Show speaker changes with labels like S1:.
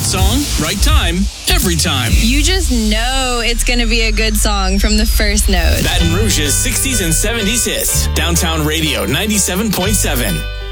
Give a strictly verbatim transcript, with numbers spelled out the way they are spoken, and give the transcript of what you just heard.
S1: Right song, right time, every time.
S2: You just know it's going to be a good song from the first note.
S1: Baton Rouge's sixties and seventies hits. Downtown Radio ninety-seven point seven.